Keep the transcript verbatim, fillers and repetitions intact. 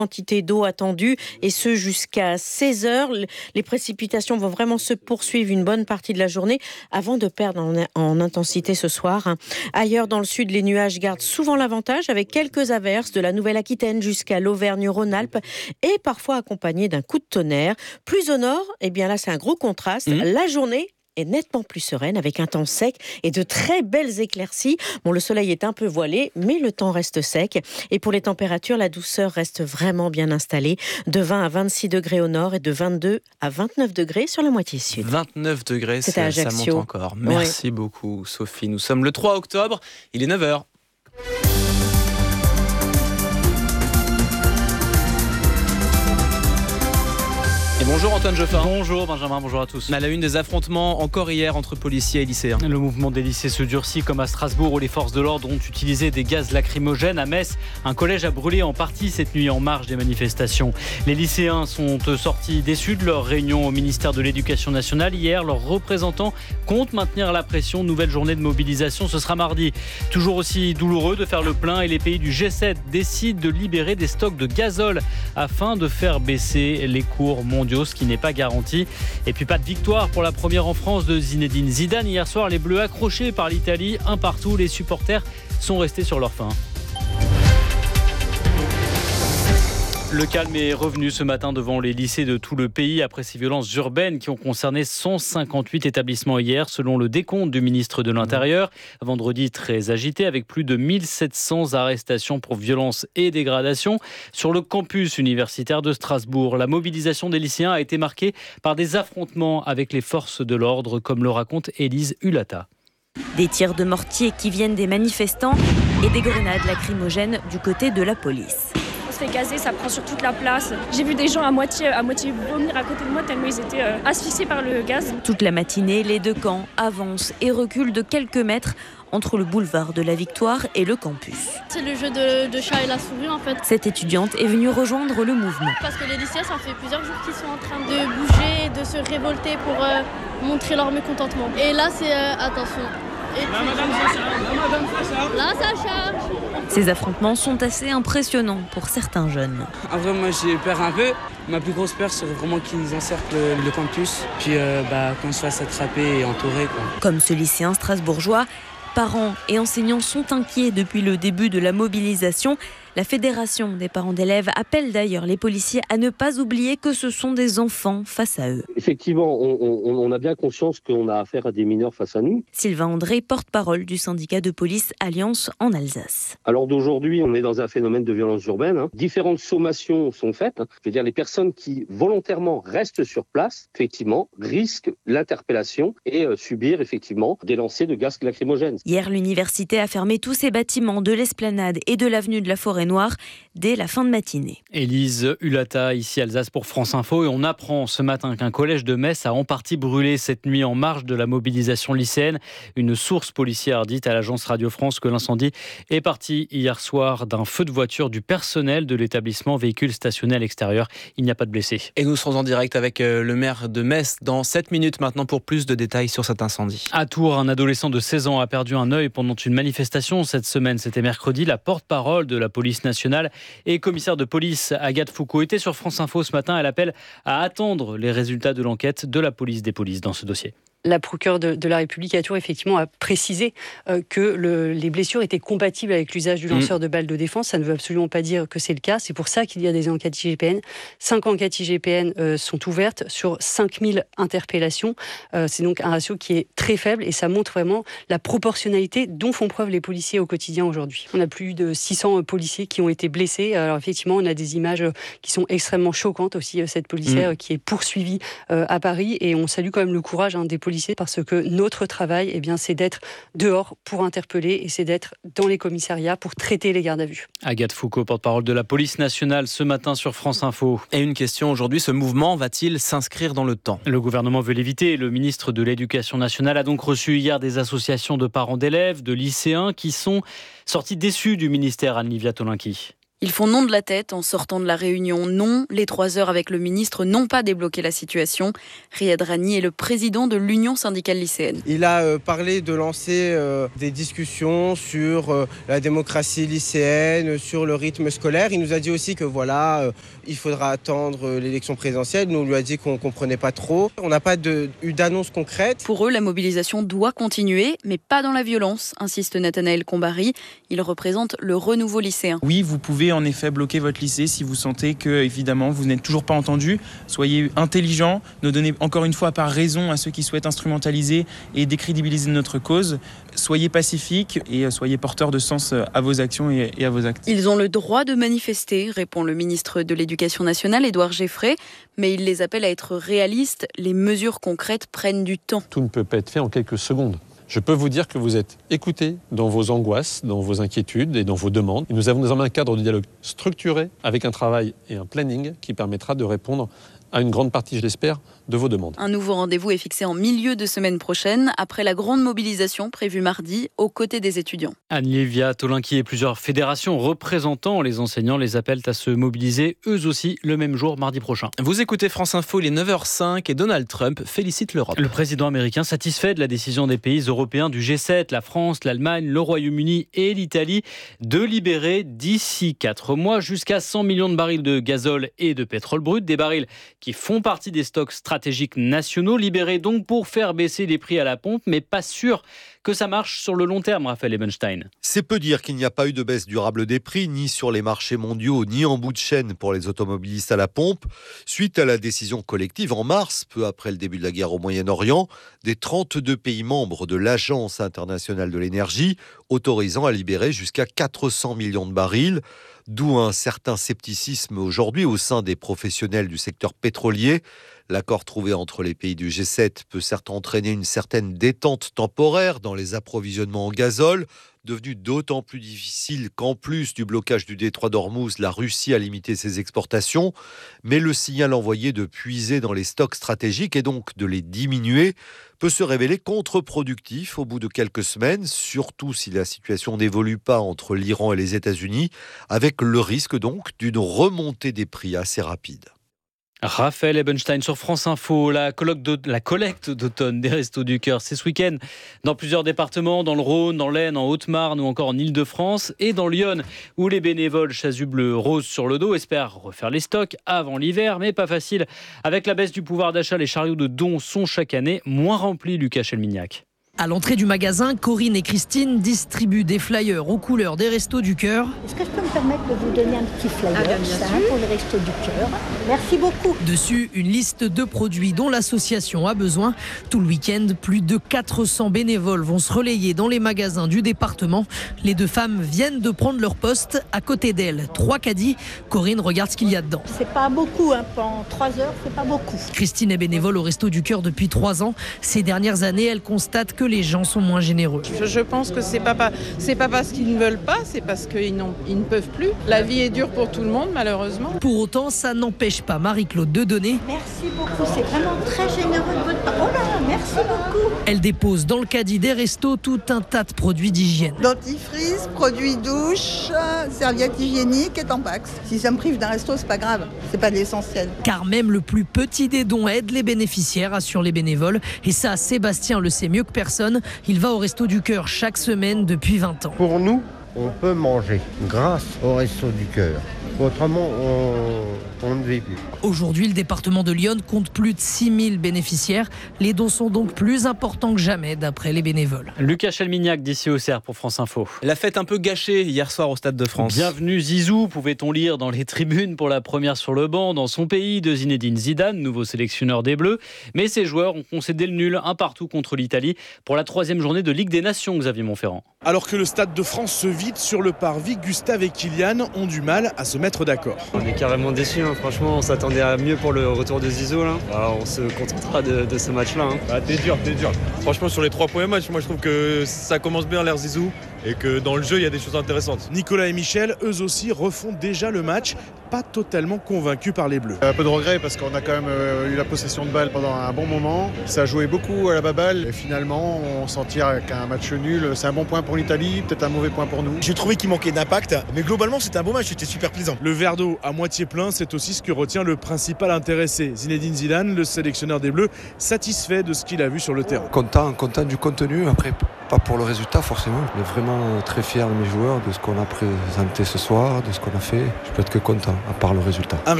quantité d'eau attendue et ce jusqu'à seize heures. Les précipitations vont vraiment se poursuivre une bonne partie de la journée avant de perdre en, en intensité ce soir. Ailleurs dans le sud, les nuages gardent souvent l'avantage avec quelques averses de la Nouvelle-Aquitaine jusqu'à l'Auvergne-Rhône-Alpes et parfois accompagnés d'un coup de tonnerre. Plus au nord, eh bien là c'est un gros contraste. Mmh. La journée est nettement plus sereine avec un temps sec et de très belles éclaircies. Bon, le soleil est un peu voilé, mais le temps reste sec. Et pour les températures, la douceur reste vraiment bien installée. De vingt à vingt-six degrés au nord et de vingt-deux à vingt-neuf degrés sur la moitié sud. vingt-neuf degrés, c'est ça, ça monte encore. Merci oui. beaucoup, Sophie. Nous sommes le trois octobre, il est neuf heures. Et bonjour Antoine Geoffrin. Bonjour Benjamin, bonjour à tous. À la une des affrontements encore hier entre policiers et lycéens. Le mouvement des lycées se durcit comme à Strasbourg où les forces de l'ordre ont utilisé des gaz lacrymogènes. À Metz, un collège a brûlé en partie cette nuit en marge des manifestations. Les lycéens sont sortis déçus de leur réunion au ministère de l'Éducation nationale. Hier, leurs représentants comptent maintenir la pression. Nouvelle journée de mobilisation, ce sera mardi. Toujours aussi douloureux de faire le plein et les pays du G sept décident de libérer des stocks de gazole afin de faire baisser les cours mondiaux, ce qui n'est pas garanti. Et puis pas de victoire pour la première en France de Zinedine Zidane. Hier soir, les Bleus accrochés par l'Italie, un partout. Les supporters sont restés sur leur faim. Le calme est revenu ce matin devant les lycées de tout le pays après ces violences urbaines qui ont concerné cent cinquante-huit établissements hier, selon le décompte du ministre de l'Intérieur. Vendredi très agité avec plus de mille sept cents arrestations pour violences et dégradations. Sur le campus universitaire de Strasbourg, la mobilisation des lycéens a été marquée par des affrontements avec les forces de l'ordre, comme le raconte Élise Hulata. Des tirs de mortier qui viennent des manifestants et des grenades lacrymogènes du côté de la police. Fait gazer, ça prend sur toute la place. J'ai vu des gens à moitié, à moitié vomir à côté de moi tellement ils étaient euh, asphyxiés par le gaz. Toute la matinée, les deux camps avancent et reculent de quelques mètres entre le boulevard de la Victoire et le campus. C'est le jeu de, de chat et la souris en fait. Cette étudiante est venue rejoindre le mouvement. Parce que les lycéens, ça fait plusieurs jours qu'ils sont en train de bouger, de se révolter pour euh, montrer leur mécontentement. Et là, c'est euh, attention. Et là, madame, ça charge. Là, madame, ça charge. Là, ça charge. Ces affrontements sont assez impressionnants pour certains jeunes. En vrai, moi, j'ai peur un peu. Ma plus grosse peur, c'est vraiment qu'ils encerclent le, le campus. Puis, euh, bah, qu'on se fasse attraper et entourer, quoi. Comme ce lycéen strasbourgeois, parents et enseignants sont inquiets depuis le début de la mobilisation. La Fédération des parents d'élèves appelle d'ailleurs les policiers à ne pas oublier que ce sont des enfants face à eux. Effectivement, on, on, on a bien conscience qu'on a affaire à des mineurs face à nous. Sylvain André, porte-parole du syndicat de police Alliance en Alsace. Alors d'aujourd'hui, on est dans un phénomène de violence urbaine. Hein. Différentes sommations sont faites. Hein. Je veux dire, les personnes qui volontairement restent sur place, effectivement, risquent l'interpellation et euh, subir effectivement des lancers de gaz lacrymogènes. Hier, l'université a fermé tous ses bâtiments de l'Esplanade et de l'avenue de la Forêt Noire dès la fin de matinée. Élise Hulata, ici Alsace pour France Info. Et on apprend ce matin qu'un collège de Metz a en partie brûlé cette nuit en marge de la mobilisation lycéenne. Une source policière dit à l'agence Radio France que l'incendie est parti hier soir d'un feu de voiture du personnel de l'établissement, véhicule stationné à l'extérieur. Il n'y a pas de blessés. Et nous serons en direct avec le maire de Metz dans sept minutes maintenant pour plus de détails sur cet incendie. À Tours, un adolescent de seize ans a perdu un œil pendant une manifestation cette semaine. C'était mercredi. La porte-parole de la police nationale et commissaire de police Agathe Foucault était sur France Info ce matin. Elle appelle à attendre les résultats de l'enquête de la police des polices dans ce dossier. La procureure de, de la République à Tours, effectivement, a précisé euh, que le, les blessures étaient compatibles avec l'usage du lanceur mmh. de balles de défense. Ça ne veut absolument pas dire que c'est le cas. C'est pour ça qu'il y a des enquêtes I G P N. Cinq enquêtes I G P N euh, sont ouvertes sur cinq mille interpellations. Euh, c'est donc un ratio qui est très faible et ça montre vraiment la proportionnalité dont font preuve les policiers au quotidien aujourd'hui. On a plus de six cents policiers qui ont été blessés. Alors effectivement, on a des images qui sont extrêmement choquantes aussi. Cette policière mmh. qui est poursuivie euh, à Paris et on salue quand même le courage hein, des policiers parce que notre travail, eh bien, c'est d'être dehors pour interpeller et c'est d'être dans les commissariats pour traiter les gardes à vue. Agathe Foucault, porte-parole de la police nationale, ce matin sur France Info. Et une question aujourd'hui, ce mouvement va-t-il s'inscrire dans le temps ? Le gouvernement veut l'éviter. Le ministre de l'Éducation nationale a donc reçu hier des associations de parents d'élèves, de lycéens qui sont sortis déçus du ministère, Anne-Livia Tolinki. Ils font non de la tête en sortant de la réunion. Non, les trois heures avec le ministre n'ont pas débloqué la situation. Riyad Rani est le président de l'Union syndicale lycéenne. Il a euh, parlé de lancer euh, des discussions sur euh, la démocratie lycéenne, sur le rythme scolaire. Il nous a dit aussi que voilà, euh, il faudra attendre euh, l'élection présidentielle. Nous, on lui a dit qu'on ne comprenait pas trop. On n'a pas de, eu d'annonce concrète. Pour eux, la mobilisation doit continuer, mais pas dans la violence, insiste Nathanaël Combary. Il représente le renouveau lycéen. Oui, vous pouvez en effet bloquer votre lycée si vous sentez que, évidemment, vous n'êtes toujours pas entendu. Soyez intelligents, ne donnez encore une fois pas raison à ceux qui souhaitent instrumentaliser et décrédibiliser notre cause. Soyez pacifiques et soyez porteurs de sens à vos actions et à vos actes. Ils ont le droit de manifester, répond le ministre de l'Éducation nationale, Édouard Geffray, mais il les appelle à être réalistes. Les mesures concrètes prennent du temps. Tout ne peut pas être fait en quelques secondes. Je peux vous dire que vous êtes écoutés dans vos angoisses, dans vos inquiétudes et dans vos demandes. Et nous avons désormais un cadre de dialogue structuré avec un travail et un planning qui permettra de répondre à une grande partie, je l'espère, de vos demandes. Un nouveau rendez-vous est fixé en milieu de semaine prochaine, après la grande mobilisation prévue mardi, aux côtés des étudiants. Anne-Livia Tolinki et plusieurs fédérations représentant les enseignants les appellent à se mobiliser, eux aussi, le même jour, mardi prochain. Vous écoutez France Info, il est neuf heures cinq et Donald Trump félicite l'Europe. Le président américain satisfait de la décision des pays européens du G sept, la France, l'Allemagne, le Royaume-Uni et l'Italie, de libérer d'ici quatre mois jusqu'à cent millions de barils de gazole et de pétrole brut, des barils qui font partie des stocks stratégiques nationaux, libérés donc pour faire baisser les prix à la pompe, mais pas sûr que ça marche sur le long terme, Raphaël Ebenstein. C'est peu dire qu'il n'y a pas eu de baisse durable des prix, ni sur les marchés mondiaux, ni en bout de chaîne pour les automobilistes à la pompe, suite à la décision collective en mars, peu après le début de la guerre au Moyen-Orient, des trente-deux pays membres de l'Agence internationale de l'énergie, autorisant à libérer jusqu'à quatre cents millions de barils. D'où un certain scepticisme aujourd'hui au sein des professionnels du secteur pétrolier. L'accord trouvé entre les pays du G sept peut certes entraîner une certaine détente temporaire dans les approvisionnements en gazole, devenu d'autant plus difficile qu'en plus du blocage du détroit d'Ormuz, la Russie a limité ses exportations. Mais le signal envoyé de puiser dans les stocks stratégiques et donc de les diminuer peut se révéler contre-productif au bout de quelques semaines, surtout si la situation n'évolue pas entre l'Iran et les États-Unis, avec le risque donc d'une remontée des prix assez rapide. Raphaël Ebenstein sur France Info. La, la collecte d'automne des Restos du Cœur, c'est ce week-end dans plusieurs départements, dans le Rhône, dans l'Aisne, en Haute-Marne ou encore en Ile-de-France et dans Lyon, où les bénévoles chasubles roses sur le dos espèrent refaire les stocks avant l'hiver, mais pas facile. Avec la baisse du pouvoir d'achat, les chariots de dons sont chaque année moins remplis, Lucas Chelmignac. À l'entrée du magasin, Corinne et Christine distribuent des flyers aux couleurs des Restos du Cœur. Est-ce que je peux me permettre de vous donner un petit flyer ah, bien ça, pour les Restos du Cœur? Merci beaucoup. Dessus, une liste de produits dont l'association a besoin. Tout le week-end, plus de quatre cents bénévoles vont se relayer dans les magasins du département. Les deux femmes viennent de prendre leur poste. À côté d'elles, trois caddies. Corinne regarde ce qu'il y a dedans. C'est pas beaucoup, hein. En trois heures, c'est pas beaucoup. Christine est bénévole au Restos du Cœur depuis trois ans. Ces dernières années, elle constate que les gens sont moins généreux. Je, je pense que c'est pas, pas, c'est pas parce qu'ils ne veulent pas, c'est parce qu'ils n'ont, ils ne peuvent plus. La vie est dure pour tout le monde, malheureusement. Pour autant, ça n'empêche pas Marie-Claude de donner. Merci beaucoup, c'est vraiment très généreux de votre part. Oh là, merci beaucoup. Elle dépose dans le caddie des restos tout un tas de produits d'hygiène. Dentifrice, produits douche, serviettes hygiéniques et tampax. Si ça me prive d'un resto, c'est pas grave, c'est pas de l'essentiel. Car même le plus petit des dons aide les bénéficiaires, assurent les bénévoles. Et ça, Sébastien le sait mieux que personne. Il va au Resto du Cœur chaque semaine depuis vingt ans. Pour nous, on peut manger grâce au Resto du Cœur. Autrement, on, on ne vit plus. Aujourd'hui, le département de Lyon compte plus de six mille bénéficiaires. Les dons sont donc plus importants que jamais, d'après les bénévoles. Lucas Chelmignac d'ici Auxerre pour France Info. La fête un peu gâchée hier soir au Stade de France. Bienvenue Zizou, pouvait-on lire dans les tribunes pour la première sur le banc dans son pays de Zinedine Zidane, nouveau sélectionneur des Bleus. Mais ses joueurs ont concédé le nul, un partout contre l'Italie pour la troisième journée de Ligue des Nations, Xavier Montferrand. Alors que le Stade de France se vide sur le parvis, Gustave et Kylian ont du mal à se mettre d'accord. On est carrément déçus, hein. Franchement on s'attendait à mieux pour le retour de Zizou. Là. Alors, on se contentera de, de ce match-là. Hein. Ah, t'es dur, t'es dur. Franchement sur les trois premiers matchs, moi je trouve que ça commence bien l'ère Zizou et que dans le jeu il y a des choses intéressantes. Nicolas et Michel, eux aussi, refont déjà le match. pas totalement convaincu par les Bleus. Un peu de regret parce qu'on a quand même eu la possession de balle pendant un bon moment. Ça a joué beaucoup à la baballe et finalement on s'en tire avec un match nul. C'est un bon point pour l'Italie, peut-être un mauvais point pour nous. J'ai trouvé qu'il manquait d'impact, mais globalement c'était un bon match, c'était super plaisant. Le verre d'eau à moitié plein, c'est aussi ce que retient le principal intéressé. Zinedine Zidane, le sélectionneur des Bleus, satisfait de ce qu'il a vu sur le terrain. Content, content du contenu, après pas pour le résultat forcément, mais vraiment très fier de mes joueurs, de ce qu'on a présenté ce soir, de ce qu'on a fait. Je peux être que content, à part le résultat. Un